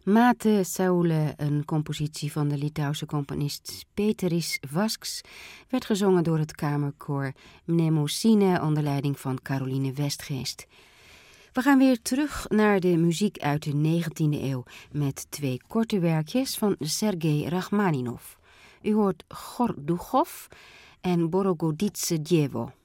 Mate Saule, een compositie van de Litouwse componist Peteris Vasks, werd gezongen door het kamerkoor Mnemosyne onder leiding van Caroline Westgeest. We gaan weer terug naar de muziek uit de 19e eeuw met 2 korte werkjes van Sergei Rachmaninov. U hoort Gordugov en Borogoditse Djevo.